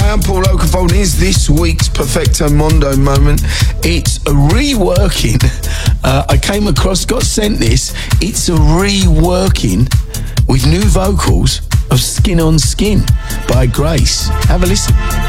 am Paul Oakenfold. Here's this week's Perfecto Mondo moment. It's a reworking. I came across, got sent this. It's a reworking with new vocals of Skin on Skin by Grace. Have a listen.